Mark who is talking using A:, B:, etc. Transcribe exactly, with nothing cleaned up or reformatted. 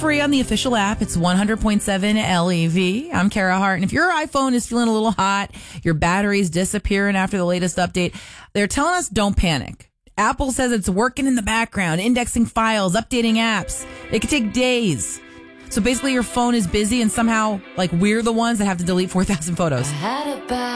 A: free on the official app. It's one hundred point seven L E V. I'm Kara Hart. And if your iPhone is feeling a little hot, your battery's disappearing after the latest update, they're telling us don't panic. Apple says it's working in the background, indexing files, updating apps. It could take days. So basically your phone is busy and somehow, like, we're the ones that have to delete four thousand photos.